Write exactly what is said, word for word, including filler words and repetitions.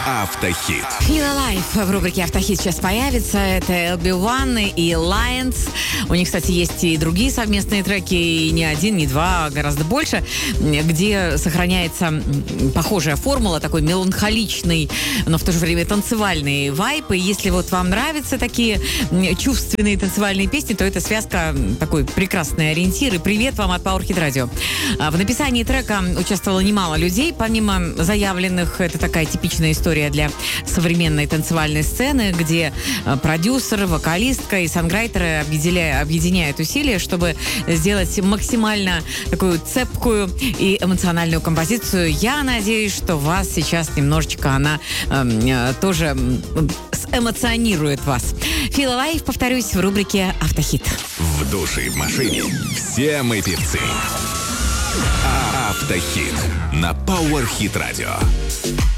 Автохит. Feel Alive в рубрике «Автохит» сейчас появится. Это эл би ван и Lions. У них, кстати, есть и другие совместные треки, и не один, не два, а гораздо больше, где сохраняется похожая формула, такой меланхоличный, но в то же время танцевальный вайб. И если вот вам нравятся такие чувственные танцевальные песни, то эта связка такой прекрасный ориентир. И привет вам от Power Hit Radio. В написании трека участвовало немало людей. Помимо заявленных, это такая типичная история для современной танцевальной сцены, где продюсер, вокалистка и санграйтеры объединяют, объединяют усилия, чтобы сделать максимально такую цепкую и эмоциональную композицию. Я надеюсь, что вас сейчас немножечко она э, тоже эмоционирует вас. Feel Alive, повторюсь, в рубрике «Автохит». В душе и в машине все мы певцы. Автохит на Power Hit Radio.